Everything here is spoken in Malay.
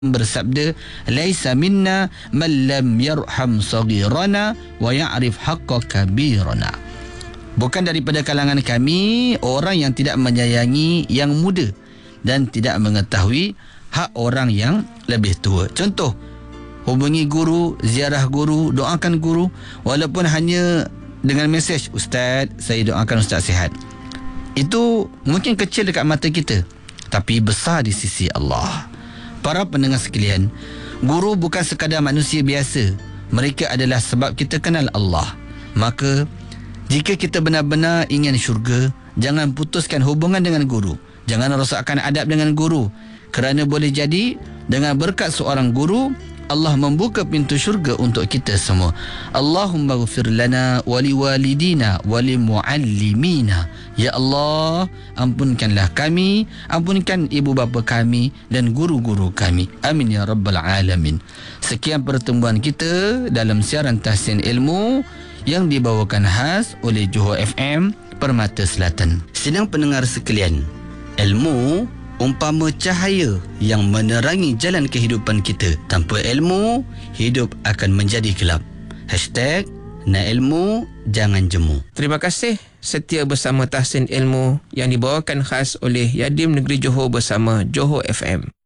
bersabda, laisa minna man lam yarham saghirana wa ya'rif haqqa kabirana. Bukan daripada kalangan kami orang yang tidak menyayangi yang muda dan tidak mengetahui hak orang yang lebih tua. Contoh, hubungi guru, ziarah guru, doakan guru, walaupun hanya dengan mesej, Ustaz, saya doakan Ustaz sihat. Itu mungkin kecil dekat mata kita, tapi besar di sisi Allah. Para pendengar sekalian, guru bukan sekadar manusia biasa. Mereka adalah sebab kita kenal Allah. Maka, jika kita benar-benar ingin syurga, jangan putuskan hubungan dengan guru. Jangan rosakkan adab dengan guru. Kerana boleh jadi, dengan berkat seorang guru, Allah membuka pintu syurga untuk kita semua. Allahumma ghfir lana wali walidina wali muallimina. Ya Allah, ampunkanlah kami, ampunkan ibu bapa kami dan guru-guru kami. Amin ya rabbal alamin. Sekian pertemuan kita dalam siaran Tahsin Ilmu yang dibawakan khas oleh Johor FM Permata Selatan. Sedang pendengar sekalian, ilmu umpama cahaya yang menerangi jalan kehidupan kita. Tanpa ilmu, hidup akan menjadi gelap. #Nak ilmu, jangan jemu. Terima kasih setia bersama Tahsin Ilmu yang dibawakan khas oleh Yadim Negeri Johor bersama Johor FM.